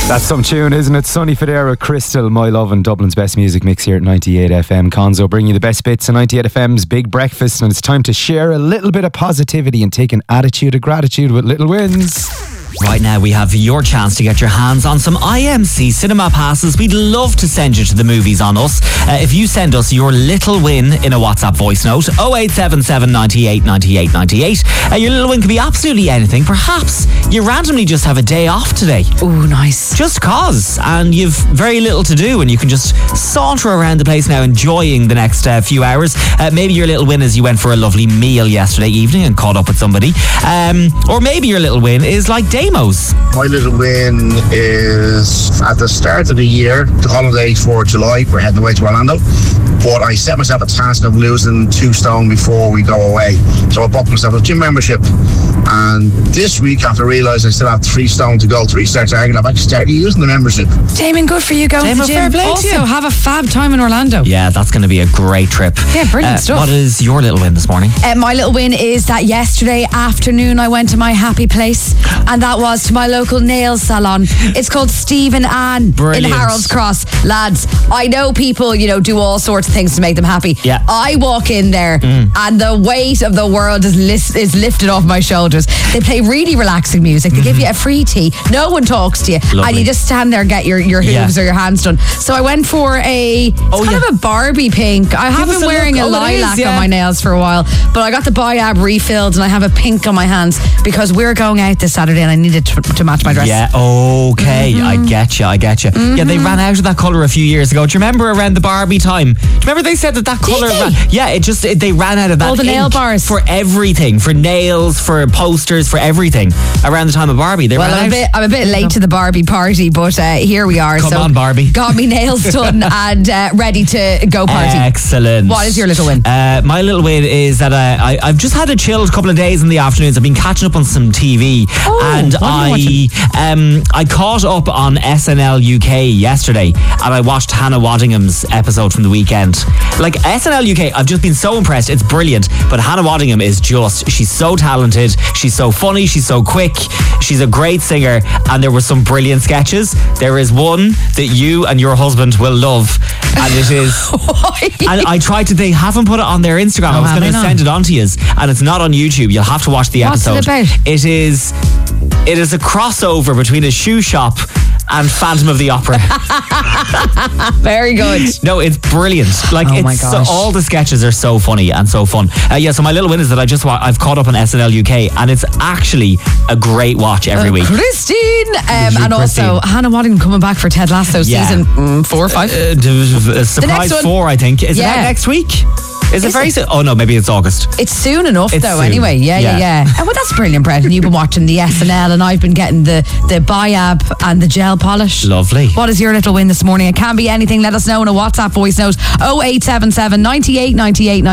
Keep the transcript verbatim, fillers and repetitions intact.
That's some tune, isn't it? Sonny Fodera, Crystal, My Love, and Dublin's best music mix here at ninety-eight F M. Conzo bringing you the best bits of ninety-eight F M's Big Breakfast, and it's time to share a little bit of positivity and take an attitude of gratitude with little wins. Right now we have your chance to get your hands on some I M C cinema passes. We'd love to send you to the movies on us. Uh, if you send us your little win in a WhatsApp voice note, oh eight seven seven, ninety-eight, ninety-eight, ninety-eight. Uh, your little win could be absolutely anything. Perhaps you randomly just have a day off today. Oh, nice. Just cause. And you've very little to do and you can just saunter around the place now enjoying the next uh, few hours. Uh, maybe your little win is you went for a lovely meal yesterday evening and caught up with somebody. Um, or maybe your little win is like Damos. My little win is at the start of the year, the holiday for July, we're heading away to Orlando, but I set myself a task of losing two stone before we go away. So I bought myself a gym membership, and this week after I realised I still have three stone to go to research Argan, I've actually started using the membership. Damon, good for you going Damon, to the fair gym. play to Also, you. have a fab time in Orlando. Yeah, that's going to be a great trip. Yeah, brilliant Uh, stuff. What is your little win this morning? Uh, my little win is that yesterday afternoon I went to my happy place, and that was to my local nails salon. It's called Steve and Anne Brilliant. in Harold's Cross. Lads, I know people, you know, do all sorts of things to make them happy. Yeah. I walk in there Mm. and the weight of the world is, lis- is lifted off my shoulders. They play really relaxing music. They give you a free tea. No one talks to you. Lovely. And you just stand there and get your, your hooves Yeah. or your hands done. So I went for a, it's Oh, kind yeah. of a Barbie pink. I have us been a wearing look. a Oh, it is, lilac yeah. on my nails for a while, but I got the Biab refilled and I have a pink on my hands because we're going out this Saturday and I needed to, to match my dress. Yeah, okay, I get you, I get you. Yeah, they ran out of that colour a few years ago. Do you remember around the Barbie time? Do you remember they said that that colour... they? Ran, yeah, it just, it, they ran out of that All the nail ink bars. for everything, for nails, for posters, for everything. Around the time of Barbie, they Well, ran I'm a out. bit, I'm a bit late to the Barbie party, but uh, here we are. Come so on, Barbie. Got me nails done and uh, ready to go party. Excellent. What is your little win? Uh, my little win is that I, I, I've just had a chilled couple of days in the afternoons. I've been catching up on some T V. Oh, and what are you I um, I caught up on S N L U K yesterday and I watched Hannah Waddingham's episode from the weekend. Like S N L U K, I've just been so impressed. It's brilliant. But Hannah Waddingham is just, she's so talented. She's so funny. She's so quick. She's a great singer. And there were some brilliant sketches. There is one that you and your husband will love. And it is... and I tried to, they haven't put it on their Instagram. Oh, I was have going to they not? send it on to you. And it's not on YouTube. You'll have to watch the What's it episode. about? It is... It is a crossover between a shoe shop and Phantom of the Opera. Very good. No, it's brilliant. Like, Oh it's my so, gosh. all the sketches are so funny and so fun. Uh, yeah, so my little win is that I just wa- I've caught up on S N L U K, and it's actually a great watch every week. Christine. Um, you, and also Christine? Hannah Waddingham coming back for Ted Lasso Yeah. season mm, four or five. Uh, d- uh, surprise one. four, I think. Is Yeah. it out next week? Is, it Is very it? soon? Oh no, maybe it's August. It's soon enough, It's though. soon. Anyway, yeah, yeah, Yeah. yeah. Oh, well, that's brilliant, Brendan. You've been watching the S N L, and I've been getting the the Biab and the gel polish. Lovely. What is your little win this morning? It can be anything. Let us know in a WhatsApp voice note: oh eight seven seven, ninety-eight, ninety-eight,